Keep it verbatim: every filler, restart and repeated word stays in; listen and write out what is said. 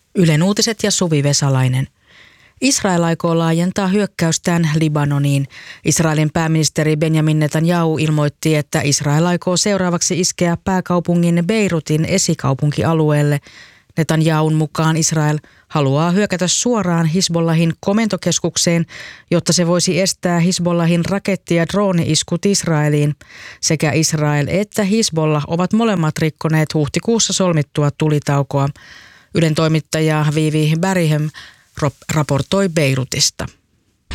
Ylen uutiset ja Suvi Vesalainen. Israel aikoo laajentaa hyökkäystään Libanoniin. Israelin pääministeri Benjamin Netanyahu ilmoitti, että Israel aikoo seuraavaksi iskeä pääkaupungin Beirutin esikaupunkialueelle. Netanyahun mukaan Israel haluaa hyökätä suoraan Hizbollahin komentokeskukseen, jotta se voisi estää Hizbollahin raketti- ja drooni-iskut Israeliin. Sekä Israel että Hizbollah ovat molemmat rikkoneet huhtikuussa solmittua tulitaukoa. Ylen toimittaja Vivi Barihem raportoi Beirutista.